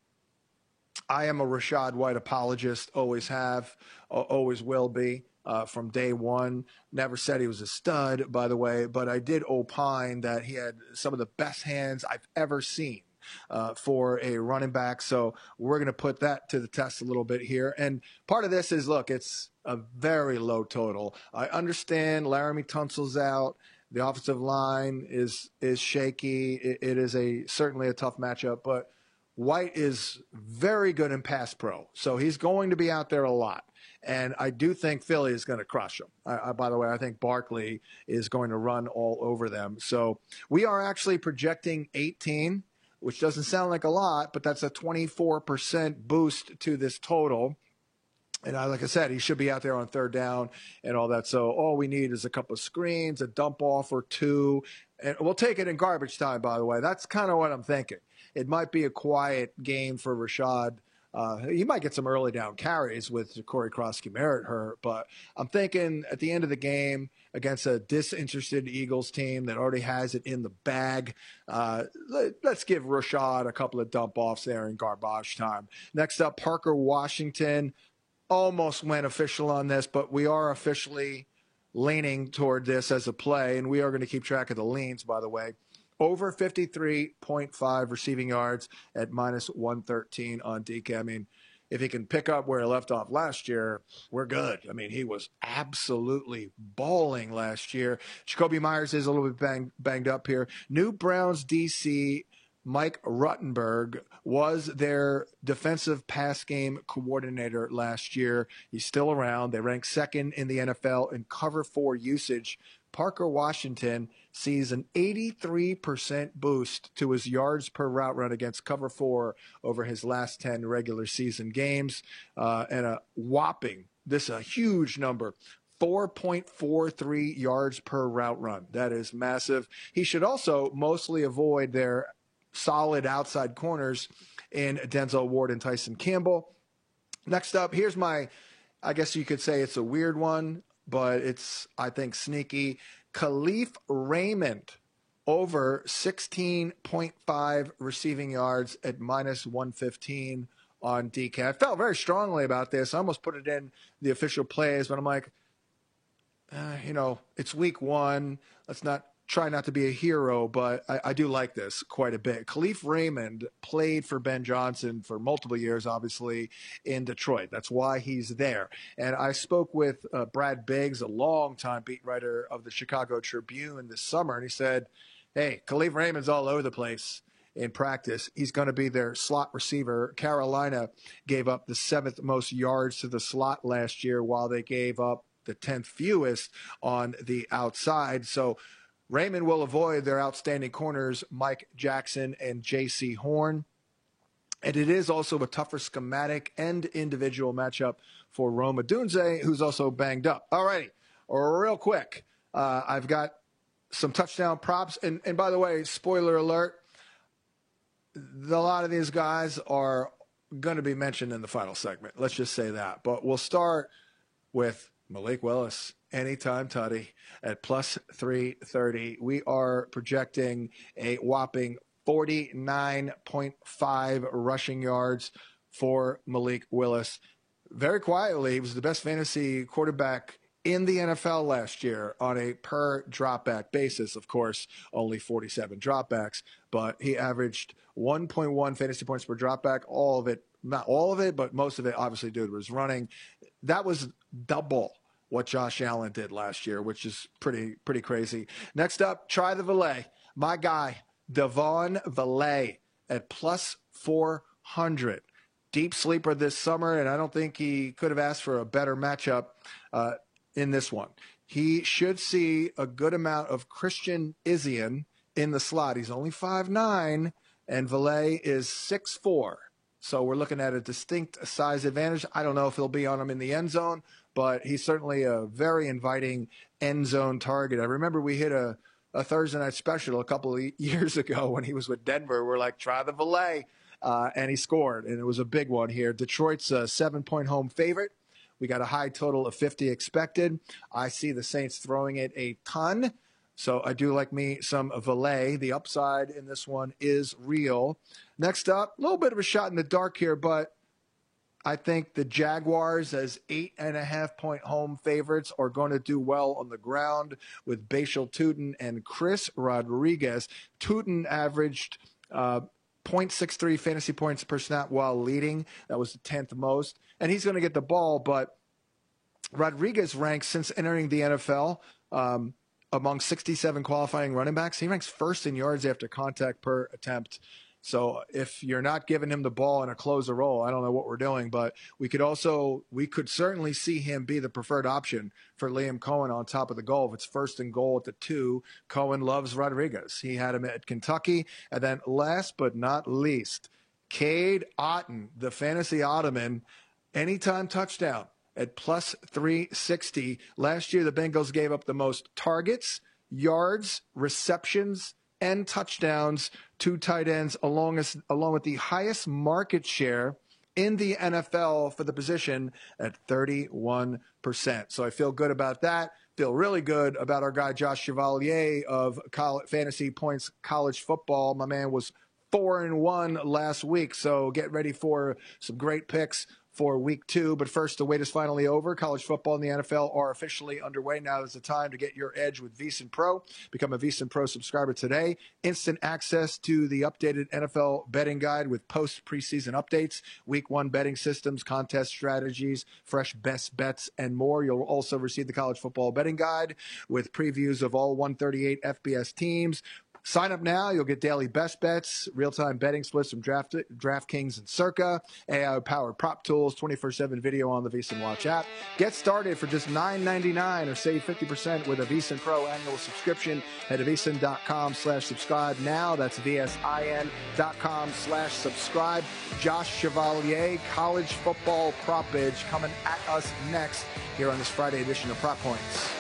I am a Rachaad White apologist, always have, always will be, uh, from day one. Never said he was a stud, by the way, but I did opine that he had some of the best hands I've ever seen uh, for a running back. So we're going to put that to the test a little bit here. And part of this is, look, it's a very low total. I understand Laramie Tunsil's out. The offensive line is is shaky. It, it is a certainly a tough matchup, but White is very good in pass pro, so he's going to be out there a lot. And I do think Philly is going to crush him. I, I, by the way, I think Barkley is going to run all over them. So we are actually projecting eighteen, which doesn't sound like a lot, but that's a twenty-four percent boost to this total. And I, like I said, he should be out there on third down and all that. So all we need is a couple of screens, a dump off or two. And we'll take it in garbage time, by the way. That's kind of what I'm thinking. It might be a quiet game for Rachaad. Uh, he might get some early down carries with Corey Krosky-Merritt hurt, but I'm thinking at the end of the game against a disinterested Eagles team that already has it in the bag, uh, let, let's give Rachaad a couple of dump offs there in garbage time. Next up, Parker Washington. Almost went official on this, but we are officially leaning toward this as a play, and we are going to keep track of the leans, by the way. Over fifty-three point five receiving yards at minus one thirteen on D K. I mean, if he can pick up where he left off last year, we're good. I mean, he was absolutely balling last year. Jacoby Myers is a little bit bang, banged up here. New Browns D C Mike Ruttenberg was their defensive pass game coordinator last year. He's still around. They rank second in the N F L in cover four usage. Parker Washington sees an eighty-three percent boost to his yards per route run against cover four over his last ten regular season games, uh, and a whopping, this is a huge number, four point four three yards per route run. That is massive. He should also mostly avoid their solid outside corners in Denzel Ward and Tyson Campbell. Next up, here's my, I guess you could say it's a weird one, but it's, I think, sneaky. Khalif Raymond over sixteen point five receiving yards at minus one fifteen on D K. I felt very strongly about this. I almost put it in the official plays, but I'm like, uh, you know, it's week one. Let's not try not to be a hero, but I, I do like this quite a bit. Khalif Raymond played for Ben Johnson for multiple years, obviously, in Detroit. That's why he's there. And I spoke with uh, Brad Biggs, a longtime beat writer of the Chicago Tribune this summer, and he said, hey, Khalif Raymond's all over the place in practice. He's going to be their slot receiver. Carolina gave up the seventh most yards to the slot last year, while they gave up the tenth fewest on the outside. So Raymond will avoid their outstanding corners, Mike Jackson and J C Horn. And it is also a tougher schematic and individual matchup for Rome Odunze, who's also banged up. All righty, real quick, uh, I've got some touchdown props. And, and by the way, spoiler alert, a lot of these guys are going to be mentioned in the final segment. Let's just say that. But we'll start with Malik Willis, anytime tutty at plus three thirty. We are projecting a whopping forty-nine point five rushing yards for Malik Willis. Very quietly, he was the best fantasy quarterback in the N F L last year on a per dropback basis. Of course, only forty-seven dropbacks, but he averaged one point one fantasy points per dropback. All of it, not all of it, but most of it, obviously, dude was running. That was double what Josh Allen did last year, which is pretty pretty crazy. Next up, try the valet. My guy, Devon Valet at plus four hundred. Deep sleeper this summer, and I don't think he could have asked for a better matchup uh, in this one. He should see a good amount of Christian Izien in the slot. He's only five nine, and Valet is six four. So we're looking at a distinct size advantage. I don't know if he'll be on him in the end zone, but he's certainly a very inviting end zone target. I remember we hit a, a Thursday night special a couple of years ago when he was with Denver. We're like, try the Valet, uh, and he scored, and it was a big one here. Detroit's a seven-point home favorite. We got a high total of fifty expected. I see the Saints throwing it a ton, so I do like me some Valet. The upside in this one is real. Next up, a little bit of a shot in the dark here, but I think the Jaguars as eight and a half point home favorites are going to do well on the ground with Bashal Tutin and Chris Rodriguez. Tutin averaged uh, zero point six three fantasy points per snap while leading. That was the tenth most. And he's going to get the ball, but Rodriguez ranks since entering the N F L um, among sixty-seven qualifying running backs. He ranks first in yards after contact per attempt. So if you're not giving him the ball in a closer role, I don't know what we're doing, but we could also, we could certainly see him be the preferred option for Liam Cohen on top of the goal. If it's first and goal at the two, Cohen loves Rodriguez. He had him at Kentucky. And then last but not least, Cade Otton, the fantasy Ottoman, anytime touchdown at plus three sixty. Last year, the Bengals gave up the most targets, yards, receptions, and touchdowns to tight ends, along, as, along with the highest market share in the N F L for the position at thirty-one percent. So I feel good about that. Feel really good about our guy Josh Chevalier of college, Fantasy Points College Football. My man was four and one last week. So get ready for some great picks for week two. But first, the wait is finally over. College football and the N F L are officially underway. Now is the time to get your edge with VSiN Pro. Become a VSiN Pro subscriber today. Instant access to the updated N F L betting guide with post preseason updates, week one betting systems, contest strategies, fresh best bets, and more. You'll also receive the college football betting guide with previews of all one thirty-eight F B S teams. Sign up now. You'll get daily best bets, real-time betting splits from Draft, DraftKings and Circa, A I-powered prop tools, twenty-four seven video on the VSiN Watch app. Get started for just nine ninety-nine or save fifty percent with a VSiN Pro annual subscription. Head to VSiN.com slash subscribe now. That's V-S-I-N dot com slash subscribe. Josh Chevalier, college football prop edge, coming at us next here on this Friday edition of Prop Points.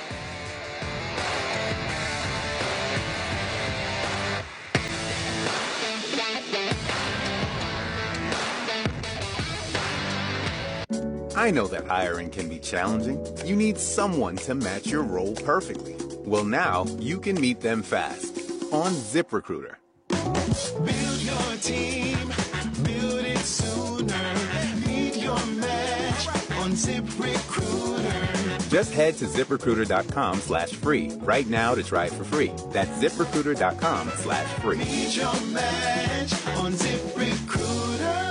I know that hiring can be challenging. You need someone to match your role perfectly. Well, now you can meet them fast on ZipRecruiter. Build your team, build it sooner. Meet your match on ZipRecruiter. Just head to ZipRecruiter.com slash free right now to try it for free. That's ZipRecruiter.com slash free. Meet your match on ZipRecruiter.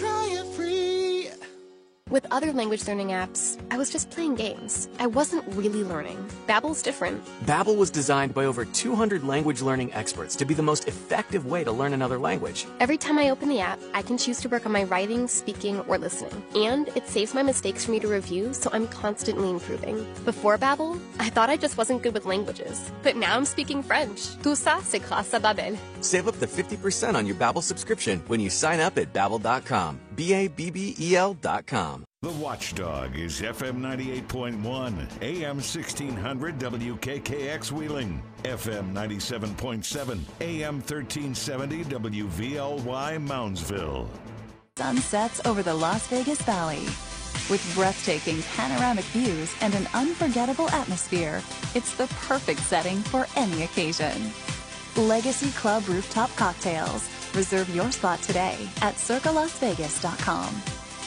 With other language learning apps, I was just playing games. I wasn't really learning. Babbel's different. Babbel was designed by over two hundred language learning experts to be the most effective way to learn another language. Every time I open the app, I can choose to work on my writing, speaking, or listening. And it saves my mistakes for me to review, so I'm constantly improving. Before Babbel, I thought I just wasn't good with languages. But now I'm speaking French. Tout ça, c'est grâce à Babbel. Save up to fifty percent on your Babbel subscription when you sign up at Babbel dot com. B A B B E L dot com. The Watchdog is F M ninety-eight point one, A M sixteen hundred W K K X Wheeling, F M ninety-seven point seven, A M thirteen seventy W V L Y Moundsville. Sunsets over the Las Vegas Valley. With breathtaking panoramic views and an unforgettable atmosphere, it's the perfect setting for any occasion. Legacy Club Rooftop Cocktails. Reserve your spot today at circa las vegas dot com.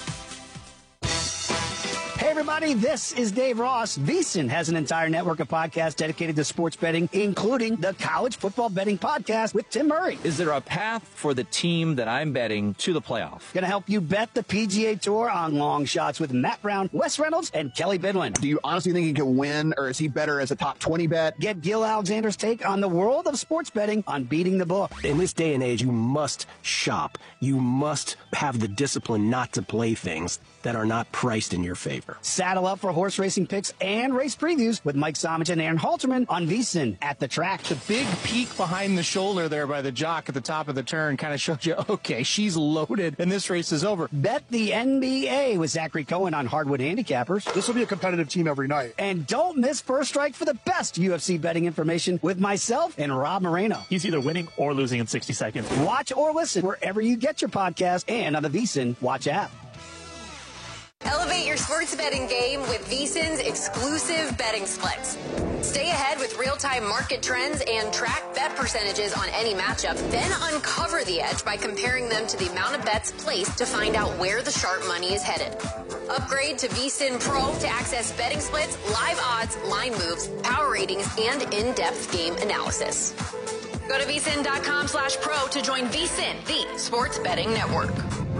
Hey, everybody, this is Dave Ross. VSiN has an entire network of podcasts dedicated to sports betting, including the College Football Betting Podcast with Tim Murray. Is there a path for the team that I'm betting to the playoff? Going to help you bet the P G A Tour on long shots with Matt Brown, Wes Reynolds, and Kelly Bidlin. Do you honestly think he can win, or is he better as a top twenty bet? Get Gil Alexander's take on the world of sports betting on Beating the Book. In this day and age, you must shop. You must have the discipline not to play things that are not priced in your favor. Saddle up for horse racing picks and race previews with Mike Somich and Aaron Halterman on VSiN at the track. The big peak behind the shoulder there by the jock at the top of the turn kind of shows you, okay, she's loaded and this race is over. Bet the N B A with Zachary Cohen on Hardwood Handicappers. This will be a competitive team every night. And don't miss First Strike for the best U F C betting information with myself and Rob Moreno. He's either winning or losing in sixty seconds. Watch or listen wherever you get your podcast and on the VSiN Watch app. Elevate your sports betting game with VSiN's exclusive betting splits. Stay ahead with real-time market trends and track bet percentages on any matchup. Then uncover the edge by comparing them to the amount of bets placed to find out where the sharp money is headed. Upgrade to VSiN Pro to access betting splits, live odds, line moves, power ratings, and in-depth game analysis. Go to VSiN.com slash pro to join VSiN, the sports betting network.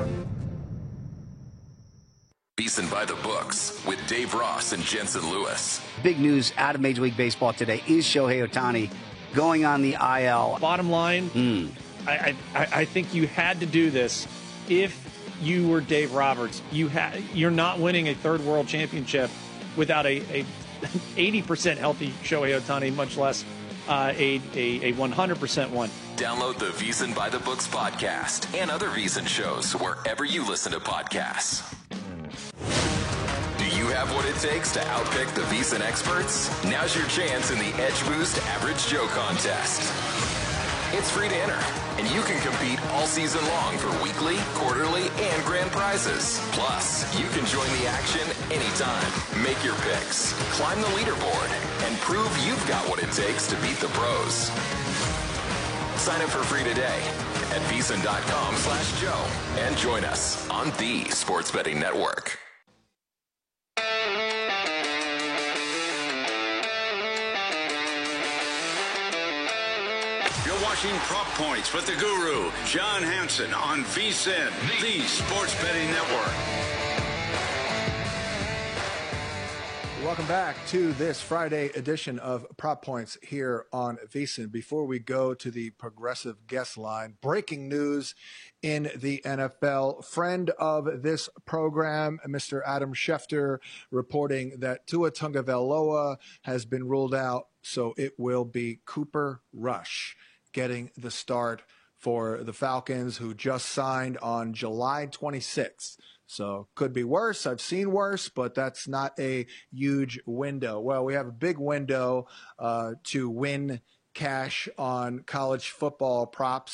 VSiN by the books with Dave Ross and Jensen Lewis. Big news out of Major League Baseball today is Shohei Ohtani going on the I L. Bottom line, mm. I, I, I think you had to do this if you were Dave Roberts. You ha- you're not winning a third world championship without a, a eighty percent healthy Shohei Ohtani, much less uh, a, a, a one hundred percent one. Download the VSiN by the Books podcast and other VSiN shows wherever you listen to podcasts. Do you have what it takes to outpick the VSiN experts? Now's your chance in the Edge Boost Average Joe contest. It's free to enter, and you can compete all season long for weekly, quarterly, and grand prizes. Plus, you can join the action anytime. Make your picks, climb the leaderboard, and prove you've got what it takes to beat the pros. Sign up for free today at VSiN.com slash Joe and join us on the Sports Betting Network. You're watching Prop Points with the Guru, John Hansen, on VSiN, the Sports Betting Network. Welcome back to this Friday edition of Prop Points here on VSiN. Before we go to the progressive guest line, breaking news in the N F L. Friend of this program, Mister Adam Schefter, reporting that Tua Tagovailoa has been ruled out, so it will be Cooper Rush getting the start for the Falcons, who just signed on July twenty-sixth. So could be worse. I've seen worse, but that's not a huge window. Well, we have a big window uh, to win cash on college football props.